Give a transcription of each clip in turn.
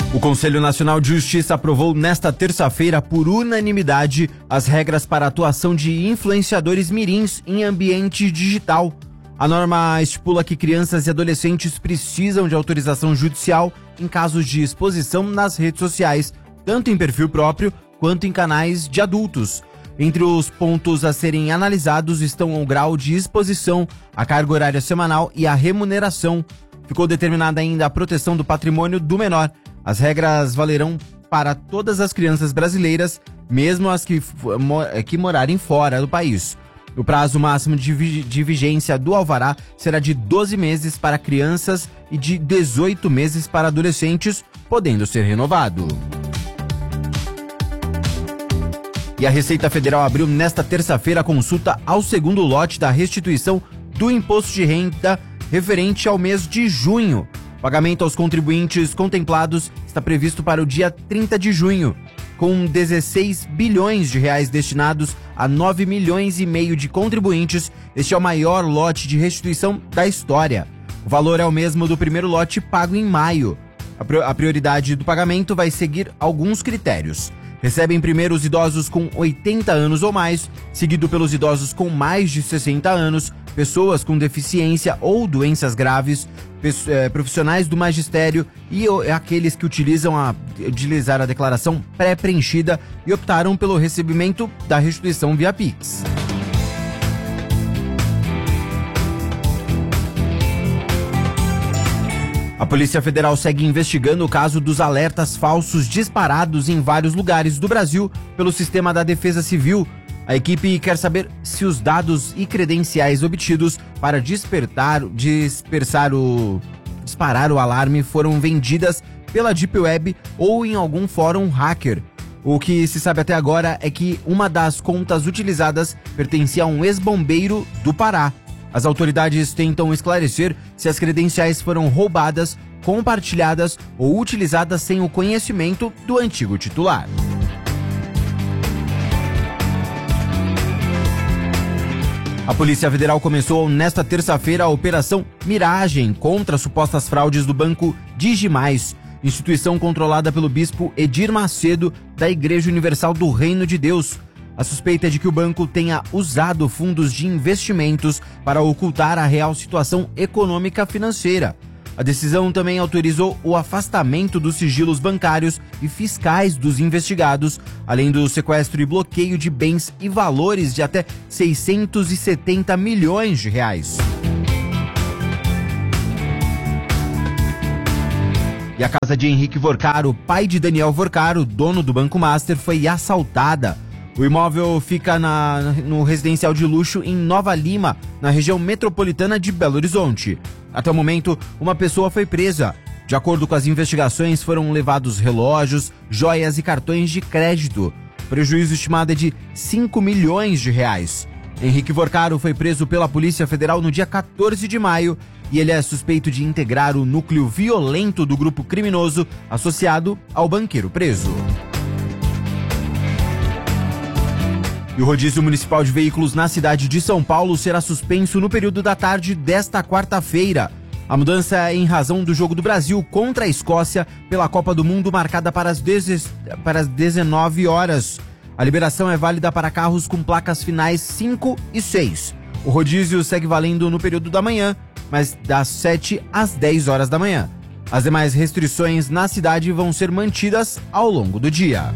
O Conselho Nacional de Justiça aprovou nesta terça-feira, por unanimidade, as regras para a atuação de influenciadores mirins em ambiente digital. A norma estipula que crianças e adolescentes precisam de autorização judicial em casos de exposição nas redes sociais, tanto em perfil próprio quanto em canais de adultos. Entre os pontos a serem analisados estão o grau de exposição, a carga horária semanal e a remuneração. Ficou determinada ainda a proteção do patrimônio do menor. As regras valerão para todas as crianças brasileiras, mesmo as que morarem fora do país. O prazo máximo de vigência do alvará será de 12 meses para crianças e de 18 meses para adolescentes, podendo ser renovado. E a Receita Federal abriu nesta terça-feira a consulta ao segundo lote da restituição do imposto de renda referente ao mês de junho. O pagamento aos contribuintes contemplados está previsto para o dia 30 de junho, com 16 bilhões de reais destinados a 9 milhões e meio de contribuintes. Este é o maior lote de restituição da história. O valor é o mesmo do primeiro lote pago em maio. A prioridade do pagamento vai seguir alguns critérios. Recebem primeiro os idosos com 80 anos ou mais, seguido pelos idosos com mais de 60 anos, pessoas com deficiência ou doenças graves, profissionais do magistério e aqueles que utilizaram a declaração pré-preenchida e optaram pelo recebimento da restituição via Pix. A Polícia Federal segue investigando o caso dos alertas falsos disparados em vários lugares do Brasil pelo sistema da Defesa Civil. A equipe quer saber se os dados e credenciais obtidos para disparar o alarme foram vendidas pela Deep Web ou em algum fórum hacker. O que se sabe até agora é que uma das contas utilizadas pertencia a um ex-bombeiro do Pará. As autoridades tentam esclarecer se as credenciais foram roubadas, compartilhadas ou utilizadas sem o conhecimento do antigo titular. A Polícia Federal começou nesta terça-feira a Operação Miragem contra supostas fraudes do Banco Digimais, instituição controlada pelo bispo Edir Macedo da Igreja Universal do Reino de Deus. A suspeita é de que o banco tenha usado fundos de investimentos para ocultar a real situação econômica financeira. A decisão também autorizou o afastamento dos sigilos bancários e fiscais dos investigados, além do sequestro e bloqueio de bens e valores de até 670 milhões de reais. E a casa de Henrique Vorcaro, pai de Daniel Vorcaro, dono do Banco Master, foi assaltada. O imóvel fica no residencial de luxo em Nova Lima, na região metropolitana de Belo Horizonte. Até o momento, uma pessoa foi presa. De acordo com as investigações, foram levados relógios, joias e cartões de crédito. O prejuízo estimado é de 5 milhões de reais. Henrique Vorcaro foi preso pela Polícia Federal no dia 14 de maio e ele é suspeito de integrar o núcleo violento do grupo criminoso associado ao banqueiro preso. E o rodízio municipal de veículos na cidade de São Paulo será suspenso no período da tarde desta quarta-feira. A mudança é em razão do jogo do Brasil contra a Escócia pela Copa do Mundo marcada para as 19 horas. A liberação é válida para carros com placas finais 5 e 6. O rodízio segue valendo no período da manhã, mas das 7 às 10 horas da manhã. As demais restrições na cidade vão ser mantidas ao longo do dia.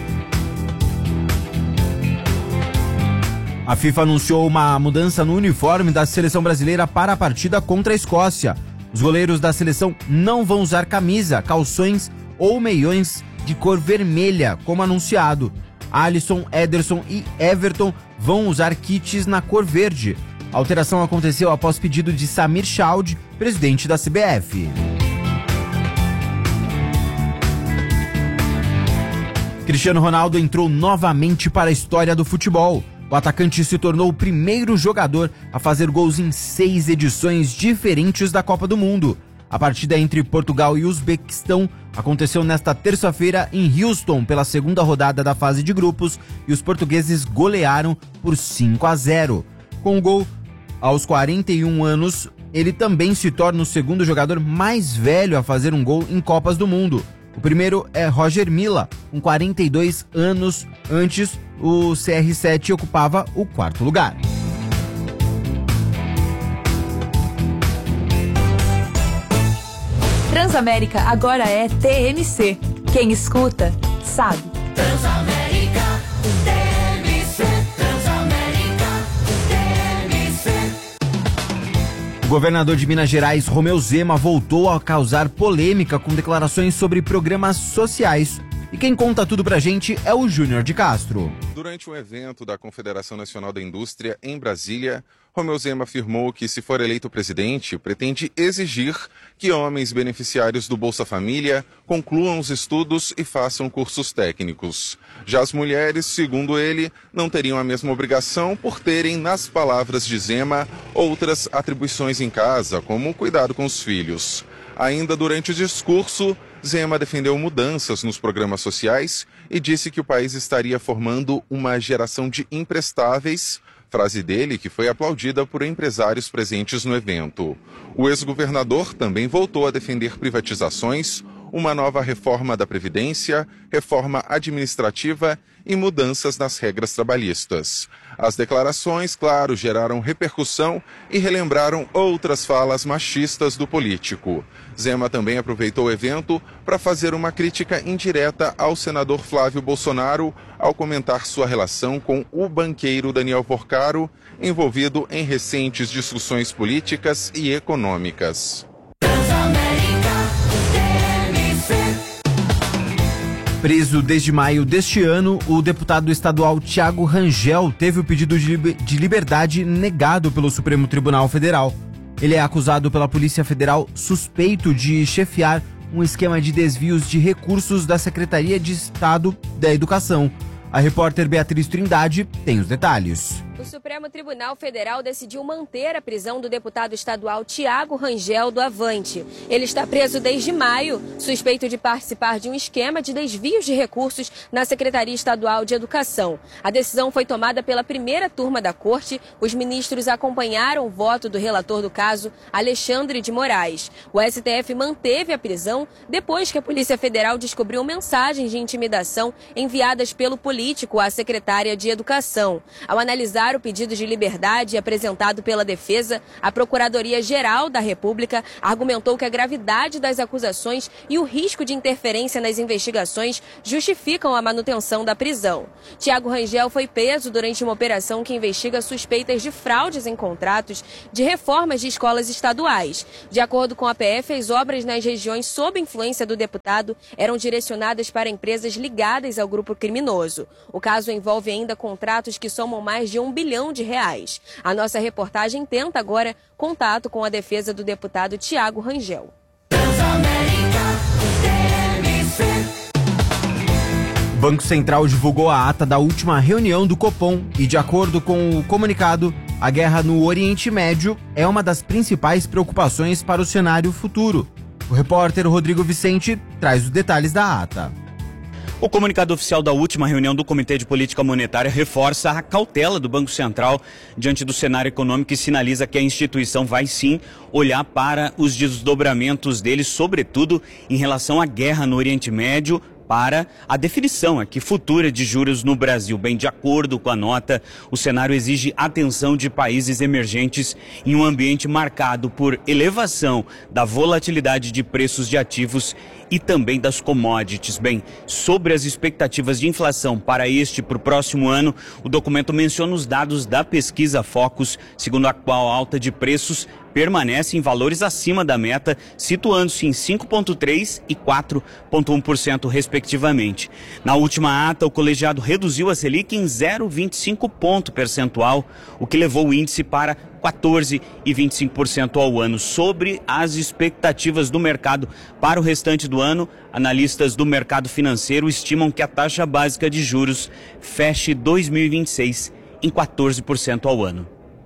A FIFA anunciou uma mudança no uniforme da seleção brasileira para a partida contra a Escócia. Os goleiros da seleção não vão usar camisa, calções ou meiões de cor vermelha, como anunciado. Alisson, Ederson e Everton vão usar kits na cor verde. A alteração aconteceu após pedido de Samir Chaud, presidente da CBF. Cristiano Ronaldo entrou novamente para a história do futebol. O atacante se tornou o primeiro jogador a fazer gols em 6 edições diferentes da Copa do Mundo. A partida entre Portugal e Uzbequistão aconteceu nesta terça-feira em Houston pela segunda rodada da fase de grupos e os portugueses golearam por 5-0. Com o gol aos 41 anos, ele também se torna o segundo jogador mais velho a fazer um gol em Copas do Mundo. O primeiro é Roger Milla, com 42 anos. Antes, o CR7 ocupava o quarto lugar. Transamérica agora é TMC. Quem escuta, sabe. Transamérica, TMC, Transamérica, TMC. O governador de Minas Gerais, Romeu Zema, voltou a causar polêmica com declarações sobre programas sociais. E quem conta tudo pra gente é o Júnior de Castro. Durante um evento da Confederação Nacional da Indústria em Brasília, Romeu Zema afirmou que, se for eleito presidente, pretende exigir que homens beneficiários do Bolsa Família concluam os estudos e façam cursos técnicos. Já as mulheres, segundo ele, não teriam a mesma obrigação por terem, nas palavras de Zema, outras atribuições em casa, como o cuidado com os filhos. Ainda durante o discurso, Zema defendeu mudanças nos programas sociais e disse que o país estaria formando uma geração de imprestáveis, frase dele que foi aplaudida por empresários presentes no evento. O ex-governador também voltou a defender privatizações, uma nova reforma da Previdência, reforma administrativa e mudanças nas regras trabalhistas. As declarações, claro, geraram repercussão e relembraram outras falas machistas do político. Zema também aproveitou o evento para fazer uma crítica indireta ao senador Flávio Bolsonaro ao comentar sua relação com o banqueiro Daniel Porcaro, envolvido em recentes discussões políticas e econômicas. Preso desde maio deste ano, o deputado estadual Thiago Rangel teve o pedido de liberdade negado pelo Supremo Tribunal Federal. Ele é acusado pela Polícia Federal suspeito de chefiar um esquema de desvios de recursos da Secretaria de Estado da Educação. A repórter Beatriz Trindade tem os detalhes. O Supremo Tribunal Federal decidiu manter a prisão do deputado estadual Thiago Rangel do Avante. Ele está preso desde maio, suspeito de participar de um esquema de desvios de recursos na Secretaria Estadual de Educação. A decisão foi tomada pela primeira turma da Corte. Os ministros acompanharam o voto do relator do caso, Alexandre de Moraes. O STF manteve a prisão depois que a Polícia Federal descobriu mensagens de intimidação enviadas pelo político à secretária de Educação. Ao analisar o pedido de liberdade apresentado pela defesa, a Procuradoria-Geral da República argumentou que a gravidade das acusações e o risco de interferência nas investigações justificam a manutenção da prisão. Thiago Rangel foi preso durante uma operação que investiga suspeitas de fraudes em contratos de reformas de escolas estaduais. De acordo com a PF, as obras nas regiões sob influência do deputado eram direcionadas para empresas ligadas ao grupo criminoso. O caso envolve ainda contratos que somam mais de R$ 1 bilhão. A nossa reportagem tenta agora contato com a defesa do deputado Thiago Rangel. O Banco Central divulgou a ata da última reunião do Copom e, de acordo com o comunicado, a guerra no Oriente Médio é uma das principais preocupações para o cenário futuro. O repórter Rodrigo Vicente traz os detalhes da ata. O comunicado oficial da última reunião do Comitê de Política Monetária reforça a cautela do Banco Central diante do cenário econômico e sinaliza que a instituição vai sim olhar para os desdobramentos dele, sobretudo em relação à guerra no Oriente Médio, para a definição aqui futura de juros no Brasil. Bem, de acordo com a nota, o cenário exige atenção de países emergentes em um ambiente marcado por elevação da volatilidade de preços de ativos e também das commodities. Bem, sobre as expectativas de inflação para o próximo ano, o documento menciona os dados da pesquisa Focus, segundo a qual a alta de preços permanece em valores acima da meta, situando-se em 5,3% e 4,1% respectivamente. Na última ata, o colegiado reduziu a Selic em 0,25 ponto percentual, o que levou o índice para 14,25% ao ano. Sobre as expectativas do mercado para o restante do ano, analistas do mercado financeiro estimam que a taxa básica de juros feche 2026 em 14% ao ano.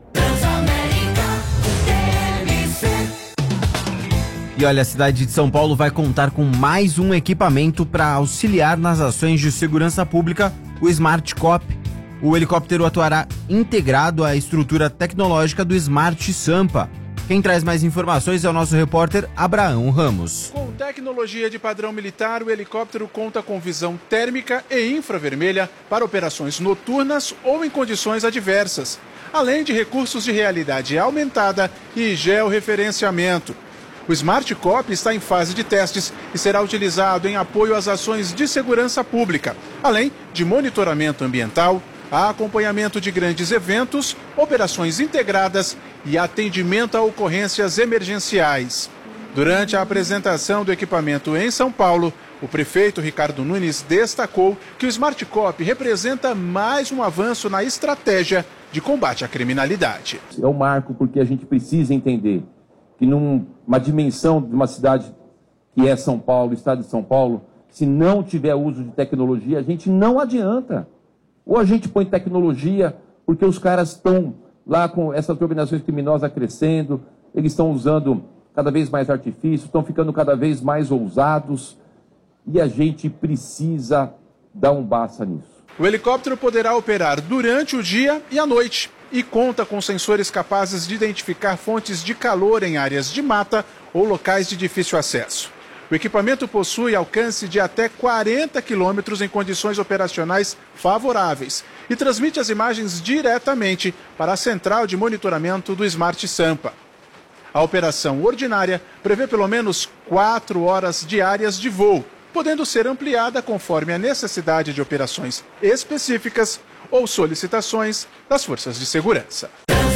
E olha, a cidade de São Paulo vai contar com mais um equipamento para auxiliar nas ações de segurança pública, o Smart Cop. O helicóptero atuará integrado à estrutura tecnológica do Smart Sampa. Quem traz mais informações é o nosso repórter Abraão Ramos. Com tecnologia de padrão militar, o helicóptero conta com visão térmica e infravermelha para operações noturnas ou em condições adversas, além de recursos de realidade aumentada e georreferenciamento. O Smart Cop está em fase de testes e será utilizado em apoio às ações de segurança pública, além de monitoramento ambiental, acompanhamento de grandes eventos, operações integradas e atendimento a ocorrências emergenciais. Durante a apresentação do equipamento em São Paulo, o prefeito Ricardo Nunes destacou que o Smart Cop representa mais um avanço na estratégia de combate à criminalidade. É um marco porque a gente precisa entender que numa dimensão de uma cidade que é São Paulo, o estado de São Paulo, se não tiver uso de tecnologia, a gente não adianta. Ou a gente põe tecnologia porque os caras estão lá com essas organizações criminosas crescendo, eles estão usando cada vez mais artifícios, estão ficando cada vez mais ousados e a gente precisa dar um basta nisso. O helicóptero poderá operar durante o dia e à noite e conta com sensores capazes de identificar fontes de calor em áreas de mata ou locais de difícil acesso. O equipamento possui alcance de até 40 quilômetros em condições operacionais favoráveis e transmite as imagens diretamente para a central de monitoramento do Smart Sampa. A operação ordinária prevê pelo menos 4 horas diárias de voo, podendo ser ampliada conforme a necessidade de operações específicas ou solicitações das forças de segurança.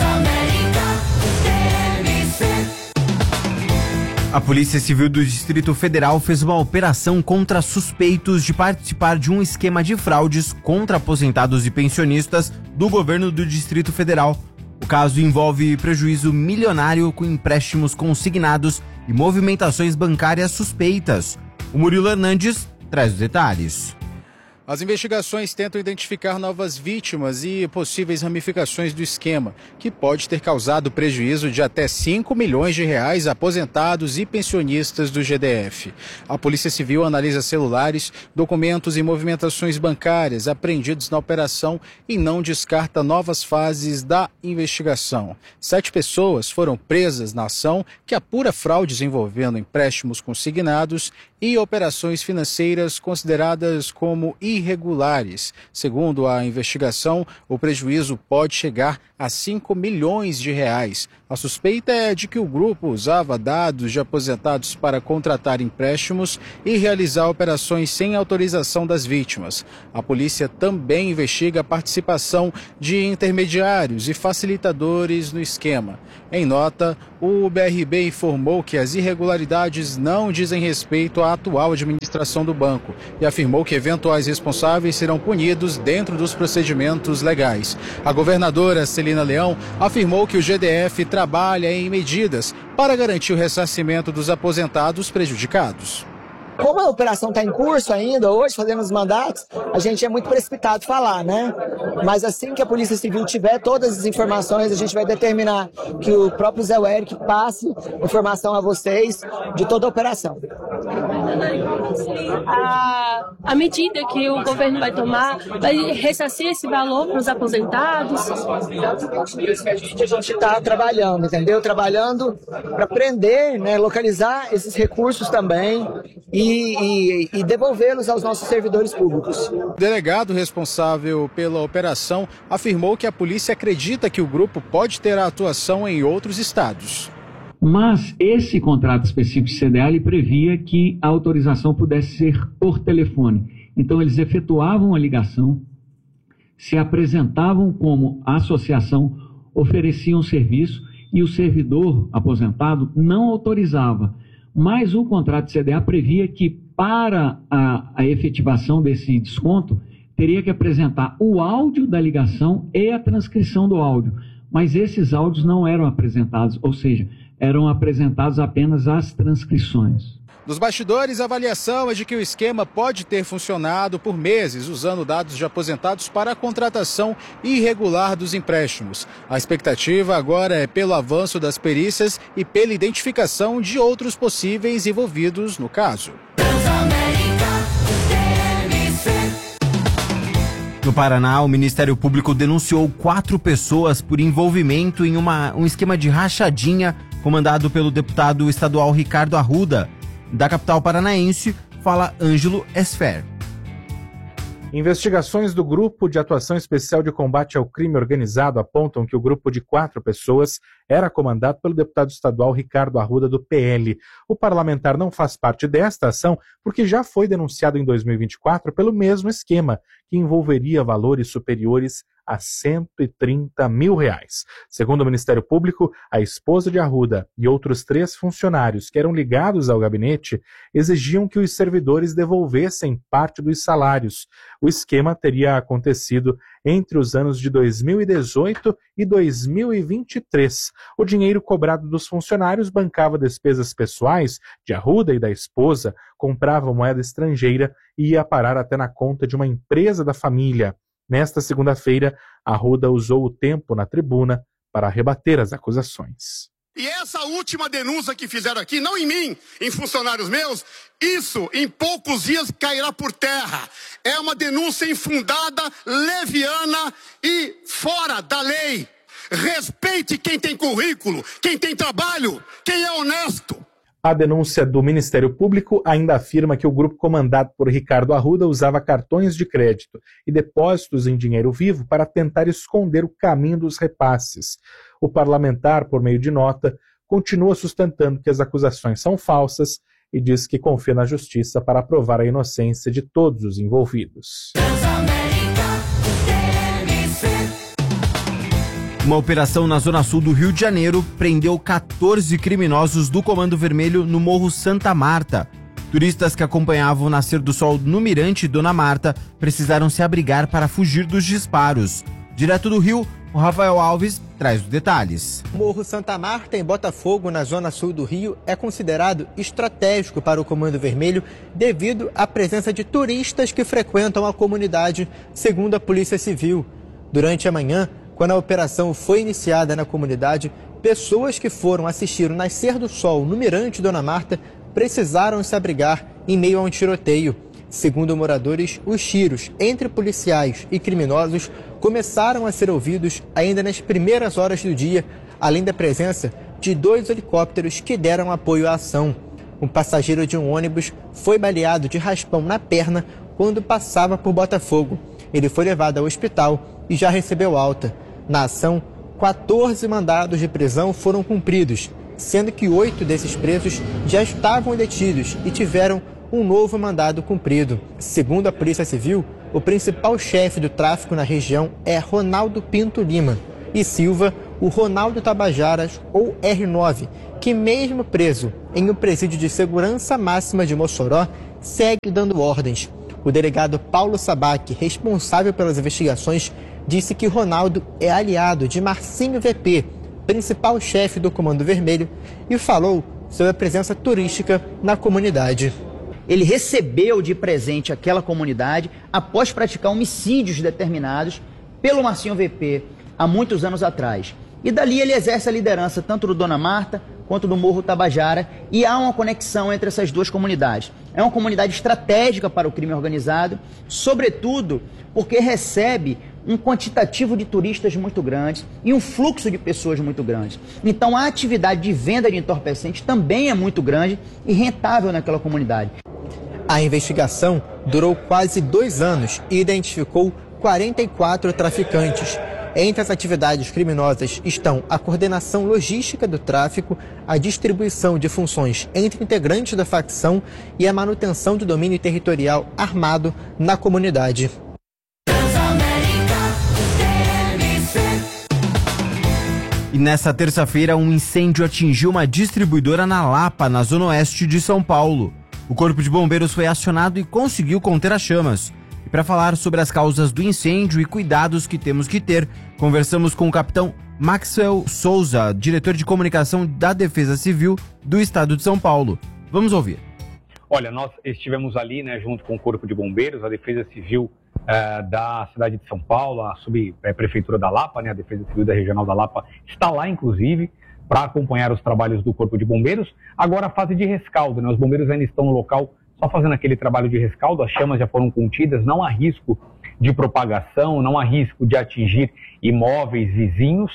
A Polícia Civil do Distrito Federal fez uma operação contra suspeitos de participar de um esquema de fraudes contra aposentados e pensionistas do governo do Distrito Federal. O caso envolve prejuízo milionário com empréstimos consignados e movimentações bancárias suspeitas. O Murilo Hernandes traz os detalhes. As investigações tentam identificar novas vítimas e possíveis ramificações do esquema, que pode ter causado prejuízo de até 5 milhões de reais a aposentados e pensionistas do GDF. A Polícia Civil analisa celulares, documentos e movimentações bancárias apreendidos na operação e não descarta novas fases da investigação. 7 pessoas foram presas na ação, que apura fraudes envolvendo empréstimos consignados e operações financeiras consideradas como irregulares. Segundo a investigação, o prejuízo pode chegar a 5 milhões de reais. A suspeita é de que o grupo usava dados de aposentados para contratar empréstimos e realizar operações sem autorização das vítimas. A polícia também investiga a participação de intermediários e facilitadores no esquema. Em nota, o BRB informou que as irregularidades não dizem respeito à atual administração do banco e afirmou que eventuais responsáveis serão punidos dentro dos procedimentos legais. A governadora Celina Leão afirmou que o GDF trabalha em medidas para garantir o ressarcimento dos aposentados prejudicados. Como a operação está em curso ainda, hoje fazendo os mandatos, a gente é muito precipitado falar, né? Mas assim que a Polícia Civil tiver todas as informações, a gente vai determinar que o próprio Zé Eric passe informação a vocês de toda a operação. A medida que o governo vai tomar vai ressarcir esse valor para os aposentados? Isso que a gente está trabalhando, entendeu? Trabalhando para prender, né, localizar esses recursos também e devolvê-los aos nossos servidores públicos. O delegado responsável pela operação afirmou que a polícia acredita que o grupo pode ter a atuação em outros estados. Mas esse contrato específico de CDA ele previa que a autorização pudesse ser por telefone. Então eles efetuavam a ligação, se apresentavam como associação, ofereciam serviço e o servidor aposentado não autorizava. Mas o contrato de CDA previa que para a efetivação desse desconto teria que apresentar o áudio da ligação e a transcrição do áudio. Mas esses áudios não eram apresentados, ou seja, eram apresentados apenas as transcrições. Nos bastidores, a avaliação é de que o esquema pode ter funcionado por meses usando dados de aposentados para a contratação irregular dos empréstimos. A expectativa agora é pelo avanço das perícias e pela identificação de outros possíveis envolvidos no caso. No Paraná, o Ministério Público denunciou 4 pessoas por envolvimento em um esquema de rachadinha comandado pelo deputado estadual Ricardo Arruda. Da capital paranaense, fala Ângelo Esfer. Investigações do Grupo de Atuação Especial de Combate ao Crime Organizado apontam que o grupo de 4 pessoas era comandado pelo deputado estadual Ricardo Arruda, do PL. O parlamentar não faz parte desta ação porque já foi denunciado em 2024 pelo mesmo esquema, que envolveria valores superiores a R$130 mil. Segundo o Ministério Público, a esposa de Arruda e outros 3 funcionários que eram ligados ao gabinete exigiam que os servidores devolvessem parte dos salários. O esquema teria acontecido entre os anos de 2018 e 2023. O dinheiro cobrado dos funcionários bancava despesas pessoais de Arruda e da esposa, comprava moeda estrangeira e ia parar até na conta de uma empresa da família. Nesta segunda-feira, Arruda usou o tempo na tribuna para rebater as acusações. E essa última denúncia que fizeram aqui, não em mim, em funcionários meus, isso em poucos dias cairá por terra. É uma denúncia infundada, leviana e fora da lei. Respeite quem tem currículo, quem tem trabalho, quem é honesto. A denúncia do Ministério Público ainda afirma que o grupo comandado por Ricardo Arruda usava cartões de crédito e depósitos em dinheiro vivo para tentar esconder o caminho dos repasses. O parlamentar, por meio de nota, continua sustentando que as acusações são falsas e diz que confia na justiça para provar a inocência de todos os envolvidos. Uma operação na zona sul do Rio de Janeiro prendeu 14 criminosos do Comando Vermelho no Morro Santa Marta. Turistas que acompanhavam o nascer do sol no Mirante Dona Marta precisaram se abrigar para fugir dos disparos. Direto do Rio, o Rafael Alves traz os detalhes. Morro Santa Marta, em Botafogo, na zona sul do Rio, é considerado estratégico para o Comando Vermelho devido à presença de turistas que frequentam a comunidade, segundo a Polícia Civil. Durante a manhã, quando a operação foi iniciada na comunidade, pessoas que foram assistir o nascer do sol no Mirante Dona Marta precisaram se abrigar em meio a um tiroteio. Segundo moradores, os tiros entre policiais e criminosos começaram a ser ouvidos ainda nas primeiras horas do dia, além da presença de 2 helicópteros que deram apoio à ação. Um passageiro de um ônibus foi baleado de raspão na perna quando passava por Botafogo. Ele foi levado ao hospital e já recebeu alta. Na ação, 14 mandados de prisão foram cumpridos, sendo que 8 desses presos já estavam detidos e tiveram um novo mandado cumprido. Segundo a Polícia Civil, o principal chefe do tráfico na região é Ronaldo Pinto Lima e Silva, o Ronaldo Tabajaras, ou R9, que mesmo preso em um presídio de segurança máxima de Mossoró, segue dando ordens. O delegado Paulo Sabac, responsável pelas investigações, disse que Ronaldo é aliado de Marcinho VP, principal chefe do Comando Vermelho, e falou sobre a presença turística na comunidade. Ele recebeu de presente aquela comunidade após praticar homicídios determinados pelo Marcinho VP há muitos anos atrás. E dali ele exerce a liderança tanto do Dona Marta quanto do Morro Tabajara, e há uma conexão entre essas duas comunidades. É uma comunidade estratégica para o crime organizado, sobretudo porque recebe um quantitativo de turistas muito grande e um fluxo de pessoas muito grande. Então a atividade de venda de entorpecentes também é muito grande e rentável naquela comunidade. A investigação durou quase 2 anos e identificou 44 traficantes. Entre as atividades criminosas estão a coordenação logística do tráfico, a distribuição de funções entre integrantes da facção e a manutenção do domínio territorial armado na comunidade. E nessa terça-feira, um incêndio atingiu uma distribuidora na Lapa, na zona oeste de São Paulo. O Corpo de Bombeiros foi acionado e conseguiu conter as chamas. E para falar sobre as causas do incêndio e cuidados que temos que ter, conversamos com o capitão Maxwell Souza, diretor de comunicação da Defesa Civil do Estado de São Paulo. Vamos ouvir. Olha, nós estivemos ali, junto com o Corpo de Bombeiros, a Defesa Civil da cidade de São Paulo, a subprefeitura da Lapa, a Defesa Civil da Regional da Lapa está lá, inclusive, para acompanhar os trabalhos do Corpo de Bombeiros. Agora a fase de rescaldo, os bombeiros ainda estão no local só fazendo aquele trabalho de rescaldo, as chamas já foram contidas, não há risco de propagação, não há risco de atingir imóveis vizinhos.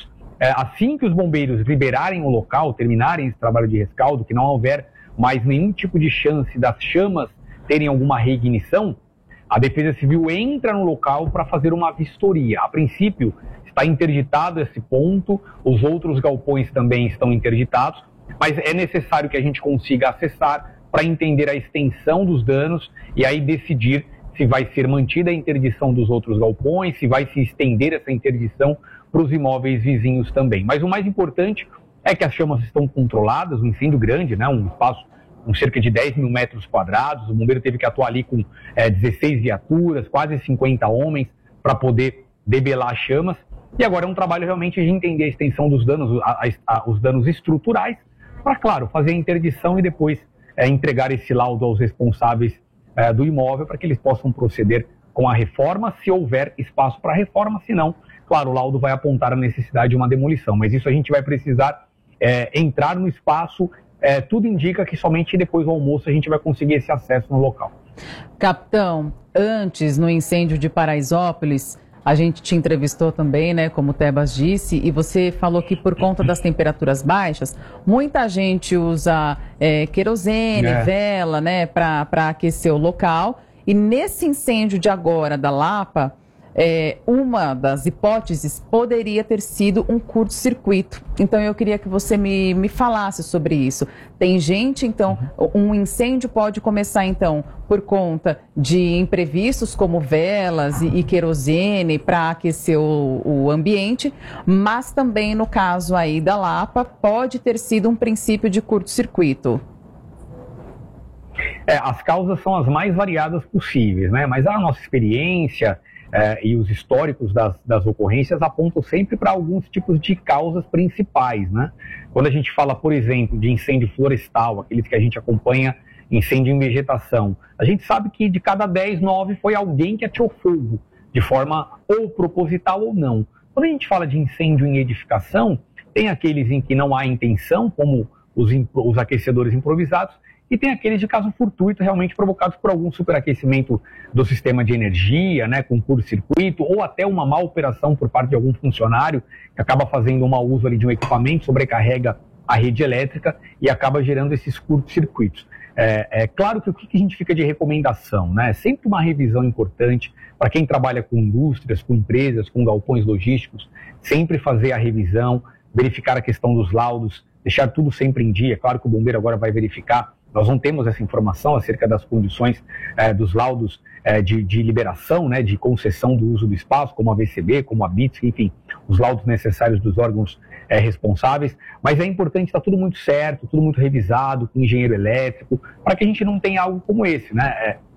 Assim que os bombeiros liberarem o local, terminarem esse trabalho de rescaldo, que não houver mais nenhum tipo de chance das chamas terem alguma reignição, a Defesa Civil entra no local para fazer uma vistoria. A princípio, está interditado esse ponto, os outros galpões também estão interditados, mas é necessário que a gente consiga acessar para entender a extensão dos danos e aí decidir se vai ser mantida a interdição dos outros galpões, se vai se estender essa interdição para os imóveis vizinhos também. Mas o mais importante é que as chamas estão controladas, um incêndio grande, né, um espaço com cerca de 10 mil metros quadrados, o bombeiro teve que atuar ali com 16 viaturas, quase 50 homens para poder debelar as chamas. E agora é um trabalho realmente de entender a extensão dos danos, os danos estruturais, para, claro, fazer a interdição e depois entregar esse laudo aos responsáveis do imóvel para que eles possam proceder com a reforma, se houver espaço para reforma, se não, claro, o laudo vai apontar a necessidade de uma demolição, mas isso a gente vai precisar entrar no espaço, tudo indica que somente depois do almoço a gente vai conseguir esse acesso no local. Capitão, antes, no incêndio de Paraisópolis, a gente te entrevistou também, né, como o Tebas disse, e você falou que por conta das temperaturas baixas, muita gente usa querosene, vela, né, para aquecer o local. E nesse incêndio de agora da Lapa, uma das hipóteses poderia ter sido um curto-circuito. Então eu queria que você me falasse sobre isso. Tem gente, então, um incêndio pode começar, então, por conta de imprevistos como velas e querosene para aquecer o ambiente, mas também no caso aí da Lapa pode ter sido um princípio de curto-circuito. As causas são as mais variadas possíveis, né? Mas a nossa experiência e os históricos das ocorrências apontam sempre para alguns tipos de causas principais, né? Quando a gente fala, por exemplo, de incêndio florestal, aqueles que a gente acompanha incêndio em vegetação, a gente sabe que de cada 10, 9 foi alguém que ateou fogo, de forma ou proposital ou não. Quando a gente fala de incêndio em edificação, tem aqueles em que não há intenção, como os aquecedores improvisados, e tem aqueles de caso fortuito, realmente provocados por algum superaquecimento do sistema de energia, né, com curto-circuito, ou até uma má operação por parte de algum funcionário que acaba fazendo um mau uso ali de um equipamento, sobrecarrega a rede elétrica e acaba gerando esses curto-circuitos. Claro que o que a gente fica de recomendação, né? Sempre uma revisão importante para quem trabalha com indústrias, com empresas, com galpões logísticos, sempre fazer a revisão, verificar a questão dos laudos, deixar tudo sempre em dia. Claro que o bombeiro agora vai verificar. Nós não temos essa informação acerca das condições dos laudos de liberação, né, de concessão do uso do espaço, como a VCB, como a BITS, enfim, os laudos necessários dos órgãos responsáveis, mas é importante estar tudo muito certo, tudo muito revisado, com engenheiro elétrico, para que a gente não tenha algo como esse, né?